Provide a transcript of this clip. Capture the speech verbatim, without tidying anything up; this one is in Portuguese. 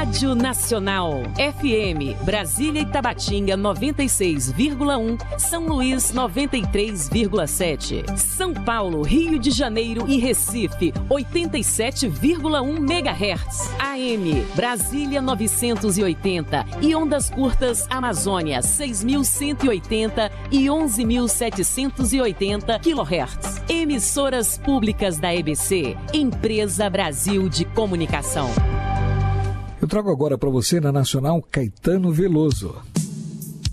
Rádio Nacional. F M, Brasília e Tabatinga noventa e seis vírgula um, São Luís noventa e três vírgula sete. São Paulo, Rio de Janeiro e Recife oitenta e sete vírgula um megahertz. A M, Brasília novecentos e oitenta e ondas curtas Amazônia seis mil cento e oitenta e onze mil setecentos e oitenta quilohertz. Emissoras públicas da E B C, Empresa Brasil de Comunicação. Eu trago agora para você na Nacional Caetano Veloso.